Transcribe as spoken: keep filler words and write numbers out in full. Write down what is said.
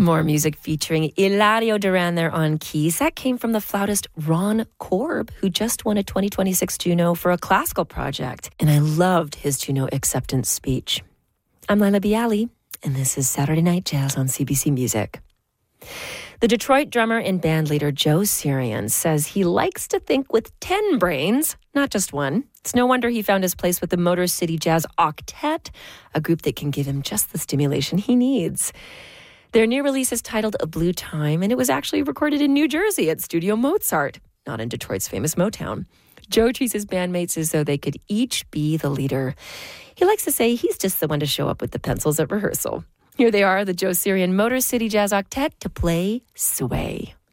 More music featuring Ilario Duran there on keys. That came from the flautist Ron Korb, who just won a twenty twenty-six Juno for a classical project. And I loved his Juno acceptance speech. I'm Laila Bialy, and this is Saturday Night Jazz on C B C Music. The Detroit drummer and bandleader Joe Sirian says he likes to think with ten brains, not just one. It's no wonder he found his place with the Motor City Jazz Octet, a group that can give him just the stimulation he needs. Their new release is titled A Blue Time, and it was actually recorded in New Jersey at Studio Mozart, not in Detroit's famous Motown. Joe treats his bandmates as though they could each be the leader. He likes to say he's just the one to show up with the pencils at rehearsal. Here they are, the Joe Sirian Motor City Jazz Octet, to play Sway.